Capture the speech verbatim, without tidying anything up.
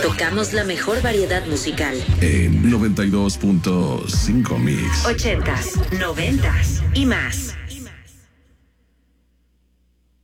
Tocamos la mejor variedad musical. En noventa y dos punto cinco Mix. Ochentas, noventas y más.